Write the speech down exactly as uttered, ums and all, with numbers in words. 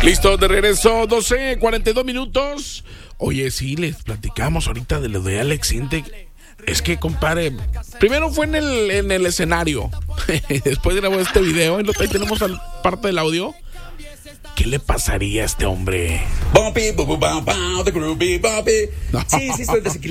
Listo, de regreso, doce cuarenta y dos minutos. Oye, sí, les platicamos ahorita de lo de Alex Intec. Es que, compadre, primero fue en el, en el escenario. Después grabó este video y ahí tenemos al, parte del audio. ¿Qué le pasaría a este hombre? Bumpy, bu, bu, bum, bum, the groovy, bumpy. No. Sí, sí, estoy desequilibrado.